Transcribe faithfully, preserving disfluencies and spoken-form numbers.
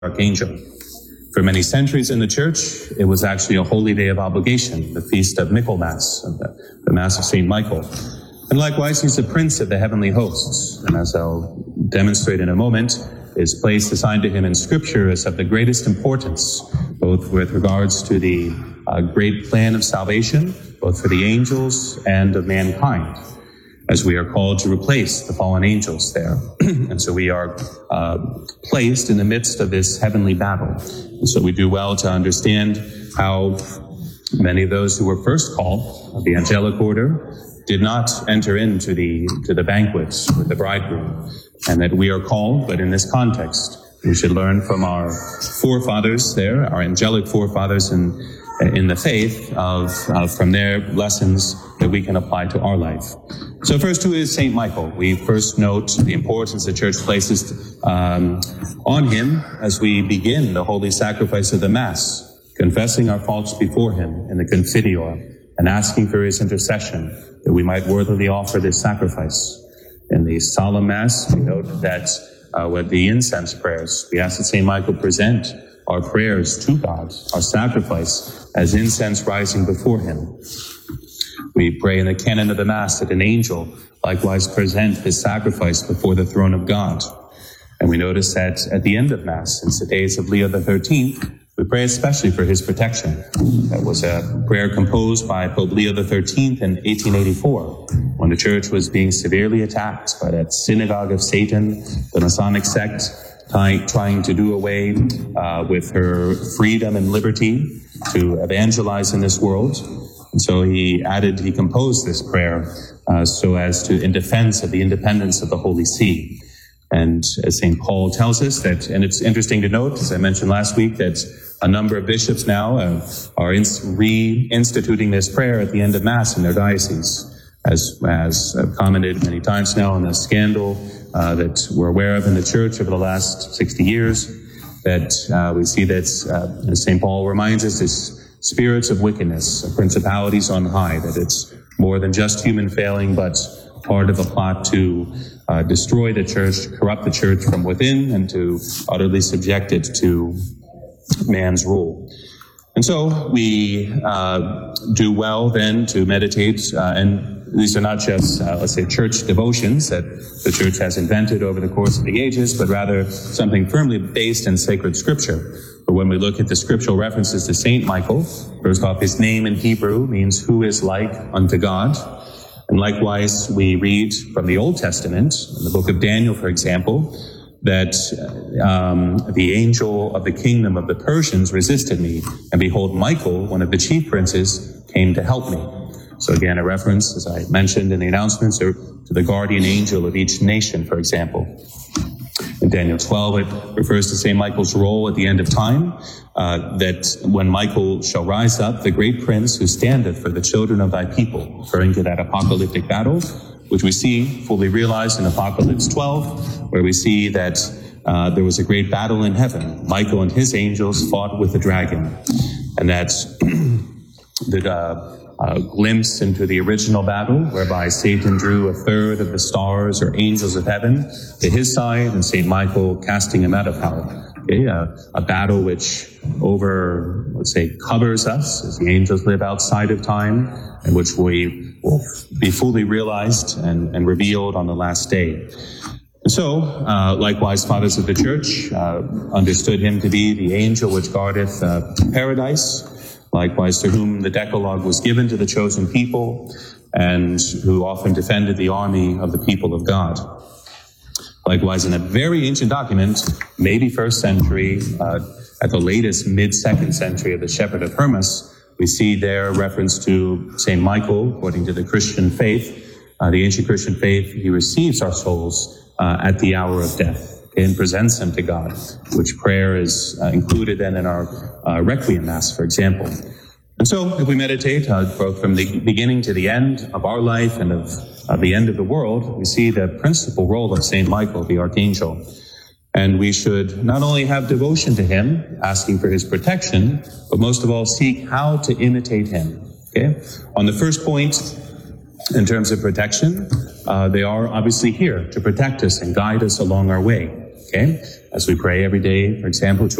Archangel. For many centuries in the church, it was actually a holy day of obligation, the feast of Michaelmas, the, the Mass of Saint Michael. And likewise, he's the prince of the heavenly hosts. And as I'll demonstrate in a moment, his place assigned to him in Scripture is of the greatest importance, both with regards to the uh, great plan of salvation, both for the angels and of mankind, as we are called to replace the fallen angels there. And so we are uh, placed in the midst of this heavenly battle. And so we do well to understand how many of those who were first called of the angelic order did not enter into the to the banquets with the bridegroom, and that we are called, but in this context, we should learn from our forefathers there, our angelic forefathers in in the faith, of uh, from their lessons that we can apply to our life. So first, who is Saint Michael? We first note the importance the Church places um, on him as we begin the holy sacrifice of the Mass, confessing our faults before him in the Confiteor and asking for his intercession that we might worthily offer this sacrifice. In the solemn Mass, we note that uh, with the incense prayers, we ask that Saint Michael present our prayers to God, our sacrifice, as incense rising before him. We pray in the canon of the Mass that an angel likewise present his sacrifice before the throne of God. And we notice that at the end of Mass, since the days of Leo the thirteenth, we pray especially for his protection. That was a prayer composed by Pope Leo the thirteenth in eighteen eighty-four, when the Church was being severely attacked by that synagogue of Satan, the Masonic sect, trying, trying to do away uh, with her freedom and liberty to evangelize in this world. And so he added, he composed this prayer uh, so as to, in defense of the independence of the Holy See. And as Saint Paul tells us that, and it's interesting to note, as I mentioned last week, that a number of bishops now uh, are in, reinstituting this prayer at the end of Mass in their dioceses, as, as I've commented many times now on the scandal uh, that we're aware of in the Church over the last sixty years, that uh, we see that, uh, as Saint Paul reminds us, this spirits of wickedness, principalities on high, that it's more than just human failing, but part of a plot to uh, destroy the Church, to corrupt the Church from within, and to utterly subject it to man's rule. And so we uh, do well then to meditate, uh, and these are not just, uh, let's say, church devotions that the Church has invented over the course of the ages, but rather something firmly based in sacred Scripture. But when we look at the scriptural references to Saint Michael, first off, his name in Hebrew means who is like unto God. And likewise, we read from the Old Testament, in the book of Daniel, for example, that um, the angel of the kingdom of the Persians resisted me, and behold, Michael, one of the chief princes, came to help me. So again, a reference, as I mentioned in the announcements, to the guardian angel of each nation, for example. In Daniel twelve, it refers to Saint Michael's role at the end of time, uh, that when Michael shall rise up, the great prince who standeth for the children of thy people, referring to that apocalyptic battle, which we see fully realized in Apocalypse twelve, where we see that uh, there was a great battle in heaven. Michael and his angels fought with the dragon, and that's the uh, uh, glimpse into the original battle, whereby Satan drew a third of the stars or angels of heaven to his side, and Saint Michael casting him out of hell. Okay, uh, a battle which over, let's say, covers us as the angels live outside of time, and which we will be fully realized and, and revealed on the last day. And so, uh, likewise, fathers of the Church uh, understood him to be the angel which guardeth uh, paradise, likewise to whom the Decalogue was given to the chosen people, and who often defended the army of the people of God. Likewise, in a very ancient document, maybe first century, uh, at the latest mid-second century of the Shepherd of Hermas, we see there reference to Saint Michael, according to the Christian faith, uh, the ancient Christian faith. He receives our souls uh, at the hour of death, okay, and presents them to God, which prayer is uh, included then in our uh, Requiem Mass, for example. And so, if we meditate uh, both from the beginning to the end of our life and of uh, the end of the world, we see the principal role of Saint Michael, the Archangel. And we should not only have devotion to him, asking for his protection, but most of all seek how to imitate him. Okay? On the first point, in terms of protection, uh, they are obviously here to protect us and guide us along our way. Okay? As we pray every day, for example, to